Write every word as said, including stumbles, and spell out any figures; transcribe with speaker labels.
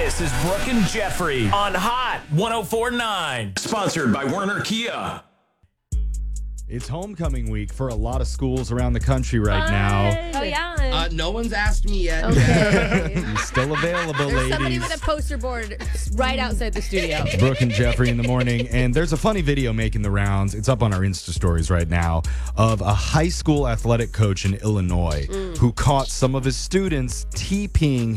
Speaker 1: This is Brooke and Jeffrey on Hot one oh four point nine. Sponsored by Werner Kia.
Speaker 2: It's homecoming week for a lot of schools around the country right now.
Speaker 3: Oh, yeah.
Speaker 4: Uh, no one's asked me yet.
Speaker 3: Okay.
Speaker 2: You're still available,
Speaker 3: There's
Speaker 2: ladies.
Speaker 3: somebody with a poster board right outside the studio.
Speaker 2: Brooke and Jeffrey in the morning, and there's a funny video making the rounds. It's up on our Insta stories right now of a high school athletic coach in Illinois
Speaker 3: Mm.
Speaker 2: who caught some of his students T P ing